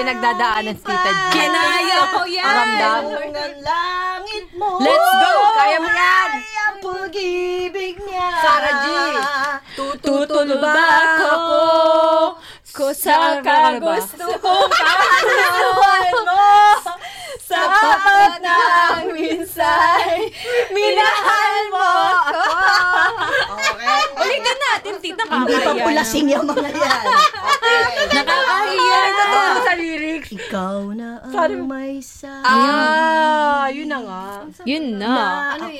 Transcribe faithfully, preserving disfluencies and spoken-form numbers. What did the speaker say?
pinagdadaanan si Tita G. Kinaya ko yan! Ramdam. Ang langit mo. Let's go! Kaya mo yan! Ang pag-ibig niya. Sarah G. Tutulbak ako ko sa kagusto kong kahaluan mo. Sapat na ang minsay, minahal mo ako. Okay. Ulitin natin, tita. Hindi pa pulasing yung mga yan. Okay. Nakakahiya. Totoo sa lyrics. Ikaw na ang may sa... Ah, yun na nga. Yun na. Na